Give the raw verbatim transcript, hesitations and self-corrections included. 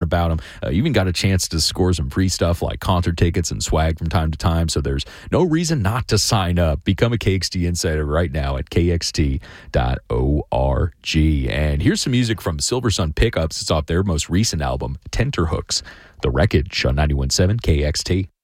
about them. Uh, you even got a chance to score some free stuff like concert tickets and swag from time to time, so there's no reason not to sign up. Become a K X T Insider right now at K X T dot org. And here's some music from Silver Sun Pickups. It's off their most recent album, Tenterhooks. The Wreckage on ninety-one point seven K X T.